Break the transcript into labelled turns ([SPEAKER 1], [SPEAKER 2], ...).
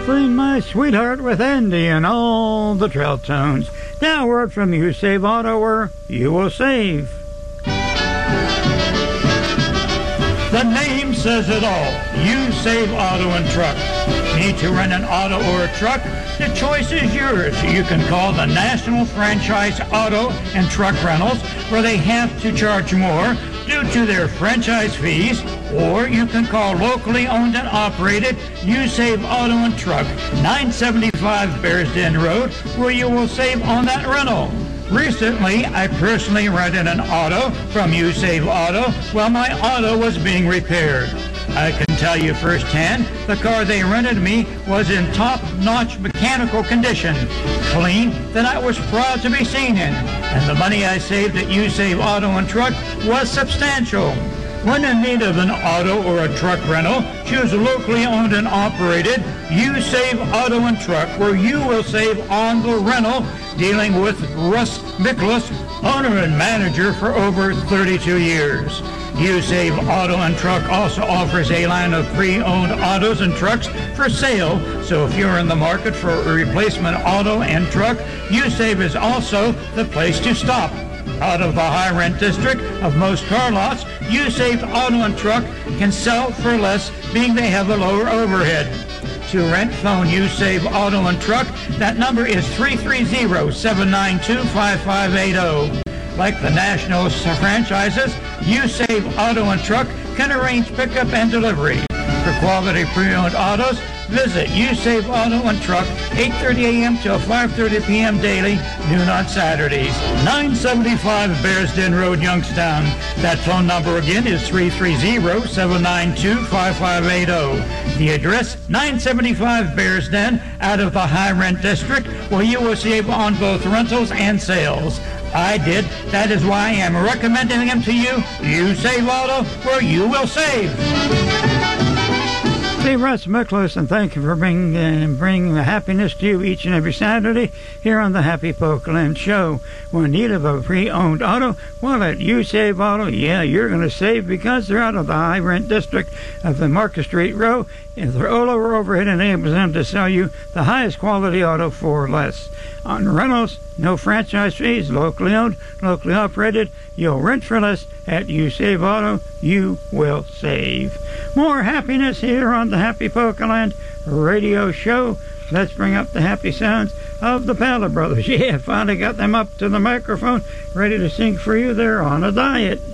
[SPEAKER 1] Kathleen, my sweetheart, with Andy and all the trail tones. Now a word from You Save Auto, where you will save. The name says it all. You Save Auto and Truck. Need to rent an auto or a truck? The choice is yours. You can call the National Franchise Auto and Truck Rentals, where they have to charge more due to their franchise fees, or you can call locally owned and operated You Save Auto and Truck, 975 Bears Den Road, where you will save on that rental. Recently, I personally rented an auto from You Save Auto while my auto was being repaired. I can tell you firsthand, the car they rented me was in top-notch mechanical condition, clean, that I was proud to be seen in, and the money I saved at You Save Auto and Truck was substantial. When in need of an auto or a truck rental, choose locally owned and operated You Save Auto and Truck, where you will save on the rental, dealing with Russ Miklas, owner and manager for over 32 years. You Save Auto and Truck also offers a line of pre-owned autos and trucks for sale, so if you're in the market for a replacement auto and truck, You Save is also the place to stop. Out of the high rent district of most car lots, You Save Auto and Truck can sell for less, being they have a lower overhead. To rent, phone You Save Auto and Truck. That number is 330-792-5580. Like the national franchises, You Save Auto and Truck can arrange pickup and delivery. For quality pre-owned autos, visit You Save Auto and Truck, 8:30 a.m. till 5:30 p.m. daily, noon on Saturdays. 975 Bears Den Road, Youngstown. That phone number again is 330-792-5580. The address, 975 Bears Den, out of the high rent district, where you will save on both rentals and sales. I did. That is why I am recommending them to you. You Save Auto, where you will save. Hey, Russ Miklas, and thank you for bringing happiness to you each and every Saturday here on the Happy Pokeland Show. When in need of a pre-owned auto, well, at You Save Auto, yeah, you're going to save because they're out of the high rent district of the Market Street Row, and their lower overhead enables them to sell you the highest quality auto for less. On rentals, no franchise fees, locally owned, locally operated. You'll rent for less at You Save Auto. You will save. More happiness here on the Happy Pokeland radio show. Let's bring up the happy sounds of the Paddle Brothers. Yeah, finally got them up to the microphone, ready to sing for you. They're on a diet.